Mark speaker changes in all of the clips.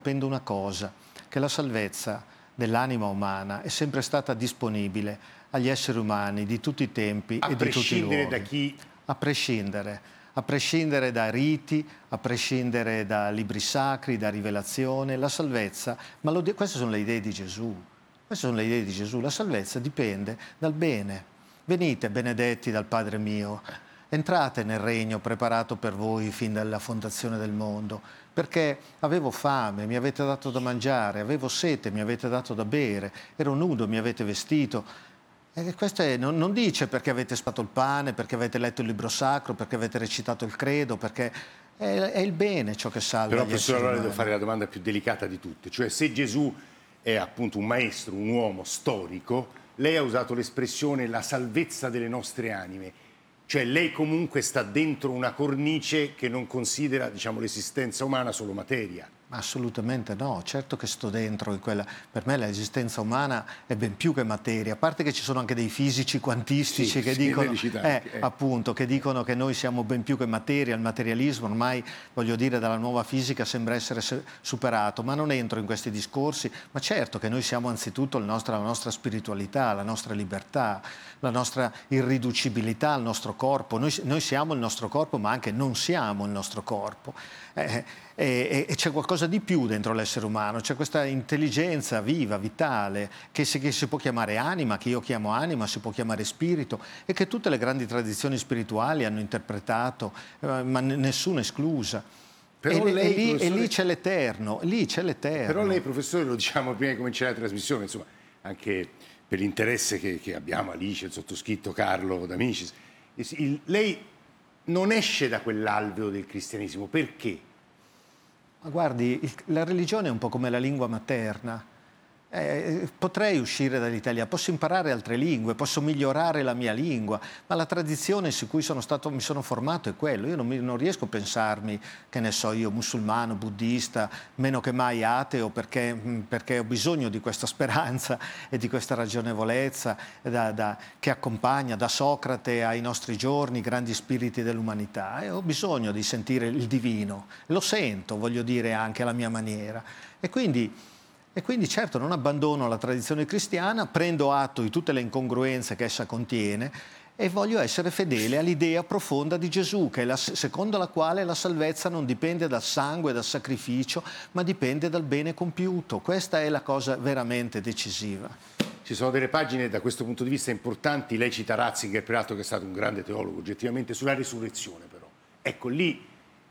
Speaker 1: sapendo una cosa, che la salvezza dell'anima umana è sempre stata disponibile agli esseri umani di tutti i tempi e di tutti i luoghi.
Speaker 2: Da chi?
Speaker 1: A prescindere da riti, a prescindere da libri sacri, da rivelazione, la salvezza, queste sono le idee di Gesù. Queste sono le idee di Gesù. La salvezza dipende dal bene. Venite, benedetti dal Padre mio, entrate nel regno preparato per voi fin dalla fondazione del mondo, perché avevo fame, mi avete dato da mangiare, avevo sete, mi avete dato da bere, ero nudo, mi avete vestito. E questo non dice perché avete spatto il pane, perché avete letto il libro sacro, perché avete recitato il credo, perché è il bene ciò che salva.
Speaker 2: Però professore, allora devo fare la domanda più delicata di tutte, cioè se Gesù è appunto un maestro, un uomo storico, lei ha usato l'espressione la salvezza delle nostre anime, cioè lei comunque sta dentro una cornice che non considera, diciamo, l'esistenza umana solo materia.
Speaker 1: Assolutamente no, certo che sto dentro in quella. Per me l'esistenza umana è ben più che materia, a parte che ci sono anche dei fisici quantistici che dicono appunto, che dicono che noi siamo ben più che materia, il materialismo ormai, voglio dire, dalla nuova fisica sembra essere superato, ma non entro in questi discorsi, ma certo che noi siamo anzitutto la nostra spiritualità, la nostra libertà, la nostra irriducibilità, il nostro corpo, noi siamo il nostro corpo ma anche non siamo il nostro corpo. E c'è qualcosa di più dentro l'essere umano, c'è questa intelligenza viva, vitale, che si può chiamare anima, che io chiamo anima, si può chiamare spirito, e che tutte le grandi tradizioni spirituali hanno interpretato, ma nessuna esclusa.
Speaker 2: Però
Speaker 1: e lì c'è l'eterno,
Speaker 2: Però lei, professore, lo diciamo prima di cominciare la trasmissione, insomma, anche per l'interesse che abbiamo, Alice, il sottoscritto, Carlo D'Amicis, lei non esce da quell'alveo del cristianesimo, perché?
Speaker 1: Ma guardi, la religione è un po' come la lingua materna. Potrei uscire dall'italiano, posso imparare altre lingue, posso migliorare la mia lingua, ma la tradizione su cui mi sono formato è quello. Io non riesco a pensarmi, che ne so io, musulmano, buddista, meno che mai ateo, perché ho bisogno di questa speranza e di questa ragionevolezza che accompagna da Socrate ai nostri giorni, i grandi spiriti dell'umanità. E ho bisogno di sentire il divino, lo sento, voglio dire, anche alla mia maniera. E quindi certo non abbandono la tradizione cristiana, prendo atto di tutte le incongruenze che essa contiene e voglio essere fedele all'idea profonda di Gesù, che è secondo la quale la salvezza non dipende dal sangue, dal sacrificio, ma dipende dal bene compiuto. Questa è la cosa veramente decisiva.
Speaker 2: Ci sono delle pagine da questo punto di vista importanti, lei cita Ratzinger, peraltro che è stato un grande teologo oggettivamente, sulla risurrezione però. Ecco, lì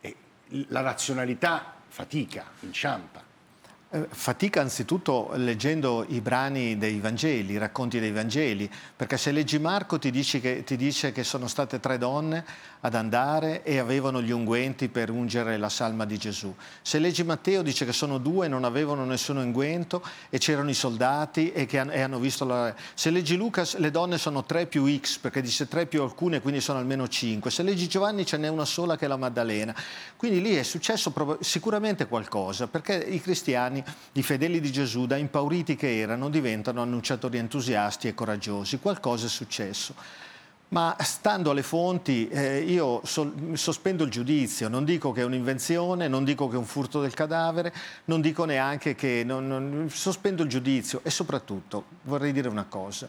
Speaker 2: la razionalità fatica, inciampa.
Speaker 1: Fatica anzitutto leggendo i brani dei Vangeli, i racconti dei Vangeli, perché se leggi Marco ti dice che sono state 3 donne ad andare e avevano gli unguenti per ungere la salma di Gesù. Se leggi Matteo dice che sono 2 e non avevano nessun unguento e c'erano i soldati e hanno visto Se leggi Luca le donne sono 3 più X, perché dice 3 più alcune, quindi sono almeno 5. Se leggi Giovanni ce n'è una sola che è la Maddalena. Quindi lì è successo sicuramente qualcosa, perché i cristiani, i fedeli di Gesù, da impauriti che erano, diventano annunciatori entusiasti e coraggiosi. Qualcosa è successo. Ma stando alle fonti io sospendo il giudizio, non dico che è un'invenzione, non dico che è un furto del cadavere, non dico neanche che... sospendo il giudizio e soprattutto vorrei dire una cosa.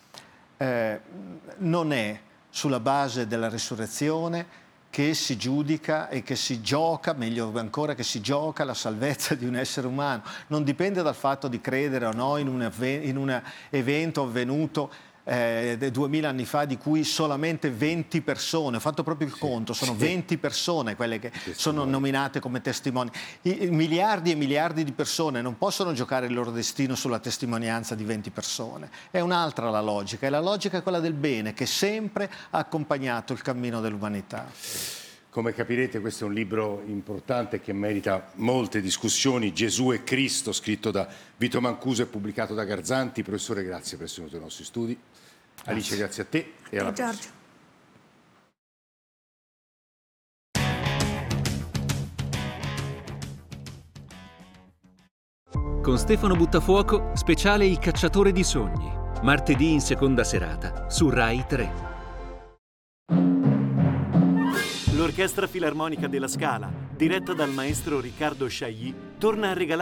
Speaker 1: Non è sulla base della risurrezione che si giudica e che si gioca, meglio ancora che si gioca la salvezza di un essere umano. Non dipende dal fatto di credere o no in un evento avvenuto 2000 anni fa, di cui solamente 20 persone, ho fatto proprio il conto, sono 20 persone quelle che sono nominate come testimoni. Miliardi e miliardi di persone non possono giocare il loro destino sulla testimonianza di 20 persone. È un'altra la logica, e la logica è quella del bene, che sempre ha accompagnato il cammino dell'umanità.
Speaker 2: Come capirete, questo è un libro importante che merita molte discussioni. Gesù e Cristo, scritto da Vito Mancuso e pubblicato da Garzanti. Professore, grazie per essere venuto ai nostri studi. Grazie. Alice, grazie a te e alla prossima.
Speaker 3: Con Stefano Buttafuoco, speciale Il cacciatore di sogni. Martedì in seconda serata su Rai 3.
Speaker 4: L'Orchestra Filarmonica della Scala, diretta dal maestro Riccardo Chailly, torna a regalare